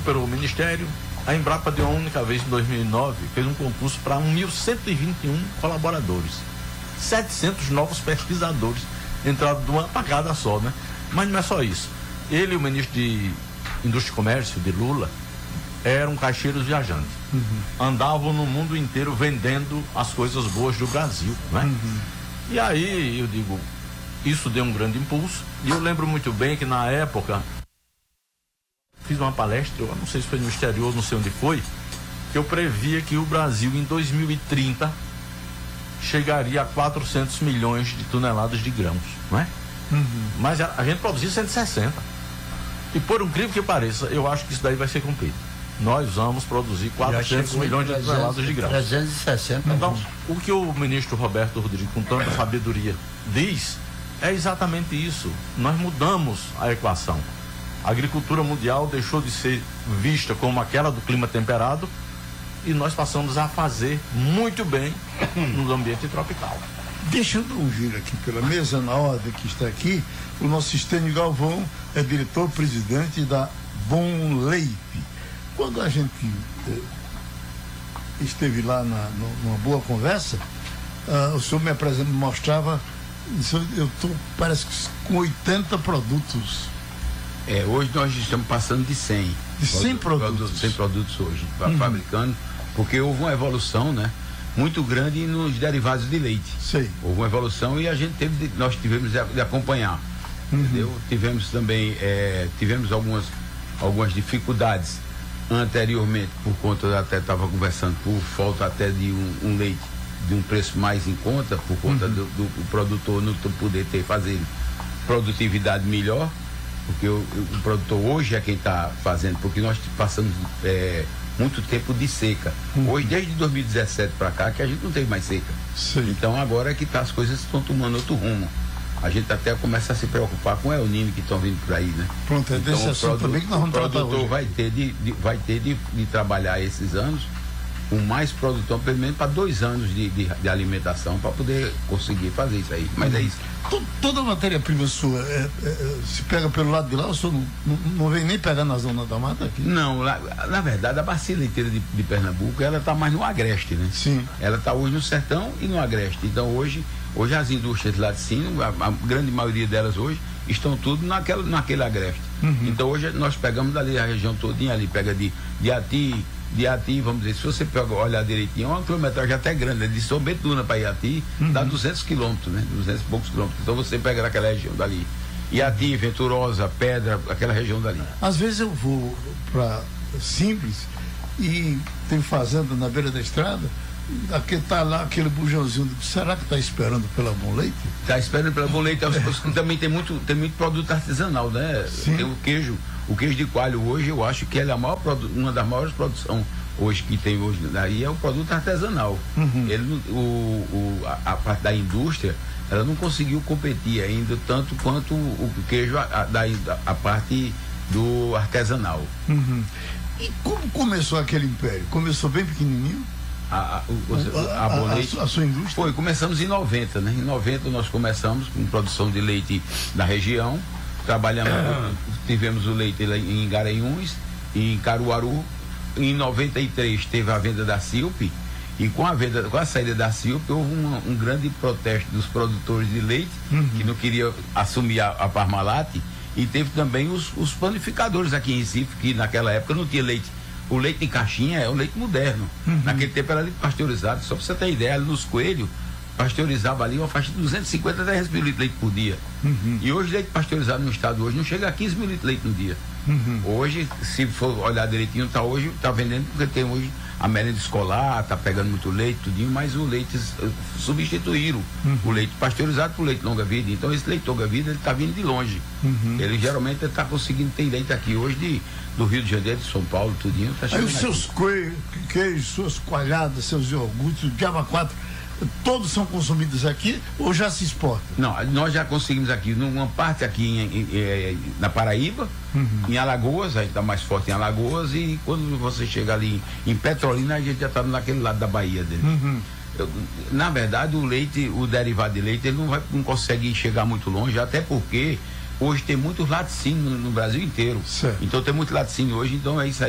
recuperou o Ministério. A Embrapa, de uma única vez em 2009, fez um concurso para 1.121 colaboradores. 700 novos pesquisadores entraram de uma tacada só, né? Mas não é só isso. Ele e o ministro de Indústria e Comércio, de Lula, eram caixeiros viajantes. Andavam no mundo inteiro vendendo as coisas boas do Brasil, né? E aí, eu digo, isso deu um grande impulso. E eu lembro muito bem que na época fiz uma palestra, eu não sei se foi no exterior, não sei onde foi, que eu previa que o Brasil em 2030 chegaria a 400 milhões de toneladas de grãos, não é? Mas a gente produzia 160. E por incrível que pareça, eu acho que isso daí vai ser cumprido. Nós vamos produzir 400 milhões de toneladas de grãos. 360. Então, o que o ministro Roberto Rodrigues, com tanta sabedoria, diz é exatamente isso. Nós mudamos a equação. A agricultura mundial deixou de ser vista como aquela do clima temperado e nós passamos a fazer muito bem no ambiente tropical. Deixando um giro aqui pela mesa, na ordem que está aqui, o nosso Estênio Galvão é diretor-presidente da Bom Leite. Quando a gente esteve lá numa boa conversa, o senhor me mostrava, eu estou, parece que com 80 produtos. Hoje nós estamos passando de 100. De 100 produtos? 100 produtos hoje, fabricando, porque houve uma evolução, né? Muito grande nos derivados de leite. Sei. Houve uma evolução e nós tivemos de acompanhar. Entendeu? Tivemos também, tivemos algumas dificuldades anteriormente, por conta, até estava conversando, por falta até de um leite de um preço mais em conta, por conta do produtor não poder fazer produtividade melhor, porque o produtor hoje é quem está fazendo, porque nós passamos muito tempo de seca. Hoje, desde 2017 para cá, que a gente não teve mais seca. Sim. Então agora é que as coisas estão tomando outro rumo. A gente até começa a se preocupar com o El Niño que estão vindo por aí, né? Pronto, é então, desse assunto também que nós vamos tratar hoje. O produtor vai ter de trabalhar esses anos com mais produção, pelo menos para 2 anos de alimentação, para poder conseguir fazer isso aí. Mas é isso. Toda a matéria-prima sua se pega pelo lado de lá, o senhor não vem nem pegar na zona da mata aqui? Não, na verdade a bacia leiteira de Pernambuco, ela está mais no agreste, né? Sim. Ela está hoje no sertão e no agreste. Então hoje as indústrias lá de cima, a grande maioria delas hoje, estão tudo naquele agreste. Então hoje nós pegamos dali a região todinha ali, pega de Iati, vamos dizer, se você olhar direitinho, é uma quilometragem até grande, de São Bento para Iati, dá 200 quilômetros, né? 200 e poucos quilômetros. Então você pega naquela região dali. Iati, Venturosa, Pedra, aquela região dali. Às vezes eu vou para Simples e tem fazenda na beira da estrada, tá lá aquele bujãozinho, será que está esperando pela Bom Leite? Está esperando pela Bom Leite. Também tem muito produto artesanal, né? Sim. Tem o queijo de coalho hoje, eu acho que ele é uma das maiores produções hoje que tem hoje, daí é o produto artesanal. A parte da indústria, ela não conseguiu competir ainda tanto quanto o queijo, a parte do artesanal. E como começou aquele império? Começou bem pequenininho? A Bom Leite, a sua indústria? Começamos em 90, né? Em 90 nós começamos com produção de leite da região, trabalhamos, tivemos o leite lá em Garanhuns, em Caruaru. Em 93 teve a venda da Silp, e com a saída da Silp houve um grande protesto dos produtores de leite, que não queriam assumir a Parmalat, e teve também os panificadores aqui em Recife, que naquela época não tinha leite. O leite em caixinha é o leite moderno. Naquele tempo era leite pasteurizado. Só para você ter ideia, ali nos Coelhos, pasteurizava ali uma faixa de 250 a 10 mil litros de leite por dia. E hoje, leite pasteurizado no estado hoje não chega a 15 mil litros de leite no dia. Hoje, se for olhar direitinho, tá vendendo, porque tem hoje a merenda escolar, tá pegando muito leite, tudinho, mas o leite substituíram o leite pasteurizado por leite longa vida. Então esse leite longa vida, ele tá vindo de longe. Ele geralmente tá conseguindo ter leite aqui hoje do Rio de Janeiro, de São Paulo, tudinho. Tá aí os seus queijos, suas coalhadas, seus iogurtes, o Diaba 4, todos são consumidos aqui ou já se exporta? Não, nós já conseguimos aqui, numa parte aqui na Paraíba, em Alagoas, a gente está mais forte em Alagoas, e quando você chega ali em Petrolina, a gente já está naquele lado da Bahia dele. Na verdade, o leite, o derivado de leite, ele não consegue chegar muito longe, até porque hoje tem muitos laticínios no Brasil inteiro. Certo. Então tem muito laticínio hoje, então é isso aí.